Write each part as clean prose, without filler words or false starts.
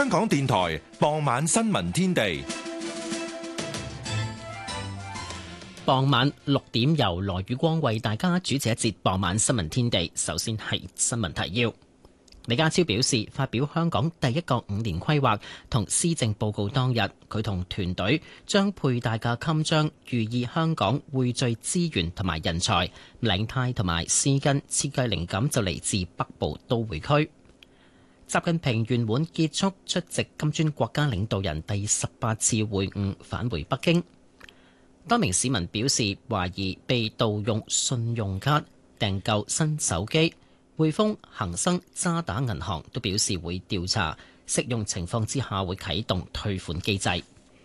香港電台傍晚新聞天地。 傍晚6點由羅宇光為大家主持一節傍晚新聞天地。首先係新聞提要。李家超表示，發表香港第一個5年規劃同施政報告當日，佢同團隊將佩戴嘅襟章寓意香港匯聚資源同埋人才，領呔同埋絲巾設計靈感就嚟自北部都會區。習近平圓滿結束出席金磚國家領導人第18次會晤，返回北京。多名市民表示懷疑被盜用信用卡訂購新手機。匯豐、恒生、渣打銀行都表示會調查，適用情況之下會啟動退款機制。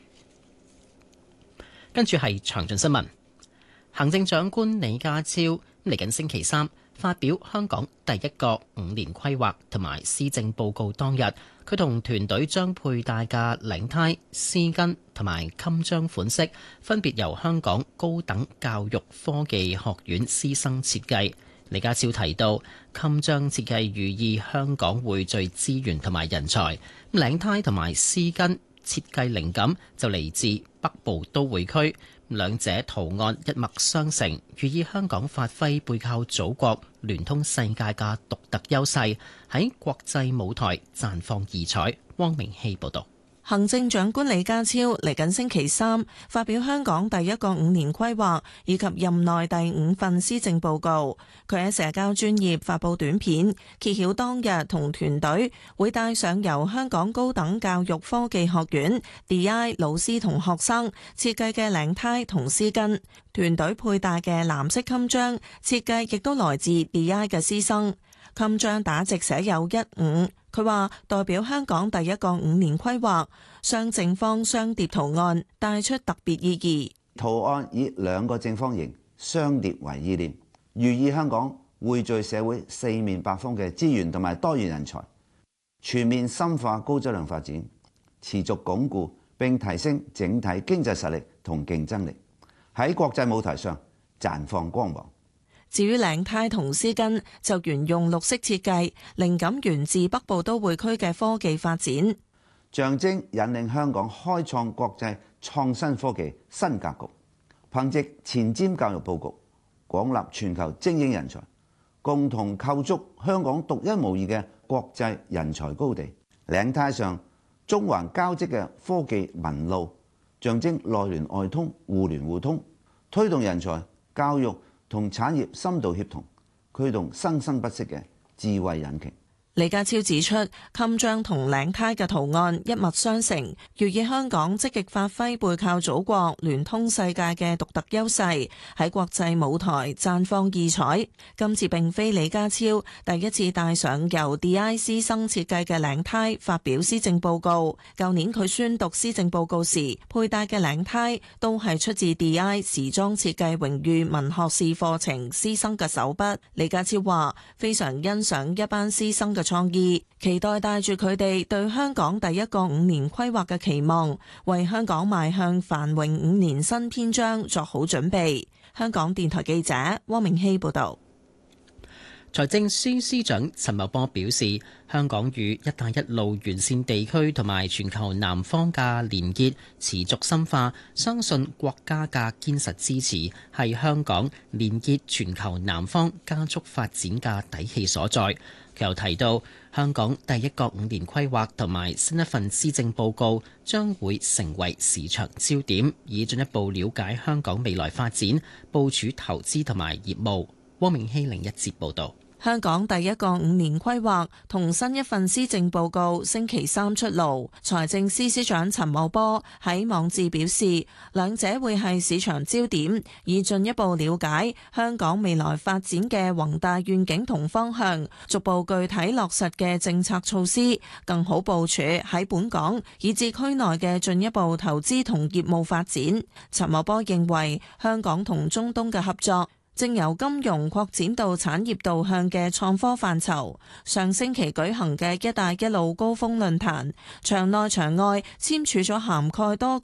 跟住係詳盡新聞。行政長官李家超嚟緊星期三發表香港第一個5年規劃同埋施政報告當日，佢同團隊將佩戴嘅領呔、絲巾同埋襟章款式分別由香港高等教育科技學院師生設計。李家超提到，襟章設計寓意香港匯聚資源同埋人才，領呔同埋絲巾設計靈感就嚟自北部都會區，兩者圖案一脈相承，寓意香港發揮背靠祖國、聯通世界嘅獨特優勢，喺國際舞台綻放異彩。汪明希報導。 行政長官李家超嚟緊星期三發表香港第一個5年規劃以及任內第5份施政報告。佢喺社交專頁發布短片，揭曉當日同團隊會戴上由香港高等教育科技學院 DI 老師同學生設計嘅領呔同絲巾，團隊佩戴嘅藍色襟章設計亦都來自 DI 嘅師生。襟章打直寫有15，佢話代表香港第一個5年規劃，雙正方雙疊圖案帶出特別意義。 圖案以2個正方形相疊為意念，寓意香港匯聚社會四面八方嘅資源同埋多元人才，全面深化高質量發展，持續鞏固並提升整體經濟實力同競爭力，喺國際舞台上綻放光芒。 至於領呔同絲巾就沿用綠色設計，靈感源自北部都會區嘅科技發展， 象徵引領香港開創國際創新科技新格局。憑藉前瞻教育佈局，廣納全球精英人才，共同構築香港獨一無二嘅國際人才高地。領呔上中環交織嘅科技紋路，象徵內聯外通、互聯互通，推動人才教育同產業深度協同，驅動生生不息嘅智慧引擎。 李家超指出，襟章同領呔嘅圖案一脈相承，寓意香港積極發揮背靠祖國、聯通世界嘅獨特優勢，喺國際舞台綻放異彩。今次並非李家超第一次戴上由 DI 師生設計嘅領呔發表施政報告。舊年佢宣讀施政報告時佩戴嘅領呔都係出自 DI 時裝設計榮譽文學士課程師生嘅手筆。李家超話非常欣賞一班師生嘅創意，期待帶住佢哋對香港第一個5年規劃嘅期望，為香港邁向繁榮5年新篇章作好準備。香港電台記者汪明希報導。 財政司司長陳茂波表示，香港與一帶一路沿線地區同埋全球南方嘅連結持續深化，相信國家嘅堅實支持係香港連結全球南方加速發展嘅底氣所在。佢又提到，香港第一個5年規劃同埋新一份施政報告將會成為市場焦點，以進一步了解香港未來發展、部署投資同埋業務。汪明希另一節報導。 香港第一個5年規劃同新一份施政報告星期三出爐，財政司司長陳茂波喺網誌表示，兩者會係市場焦點，以進一步了解香港未來發展嘅宏大願景同方向，逐步具體落實嘅政策措施，更好部署喺本港以至區內嘅進一步投資同業務發展。陳茂波認為，香港同中東嘅合作正由金融擴展到產業導向嘅創科範疇。上星期舉行嘅一帶一路高峰論壇，場內場外簽署咗涵蓋多